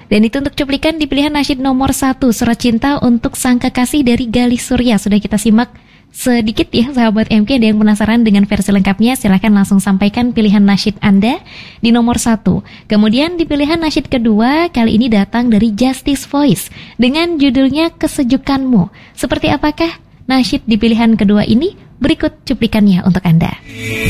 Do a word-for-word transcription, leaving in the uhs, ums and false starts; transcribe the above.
Dan itu untuk cuplikan di pilihan nasyid nomor satu, Surat Cinta untuk Sang Kekasih dari Galih Surya. Sudah kita simak sedikit ya sahabat M K. Ada yang penasaran dengan versi lengkapnya, silahkan langsung sampaikan pilihan nasyid Anda di nomor satu. Kemudian di pilihan nasyid kedua, kali ini datang dari Justice Voice dengan judulnya Kesejukanmu. Seperti apakah nasyid di pilihan kedua ini? Berikut cuplikannya untuk Anda.